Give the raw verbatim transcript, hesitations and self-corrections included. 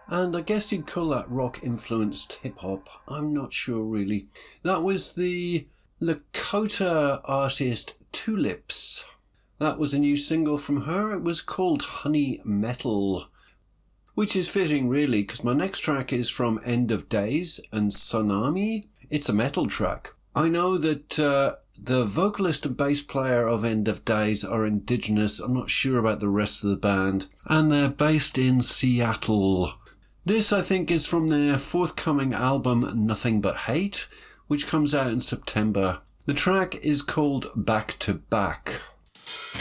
And I guess you'd call that rock-influenced hip-hop. I'm not sure, really. That was the Lakota artist Tulips. That was a new single from her. It was called Honey Metal, which is fitting, really, because my next track is from End of Days and Tsunami. It's a metal track. I know that uh, the vocalist and bass player of End of Days are indigenous. I'm not sure about the rest of the band. And they're based in Seattle. This, I think, is from their forthcoming album Nothing But Hate, which comes out in September. The track is called Back to Back.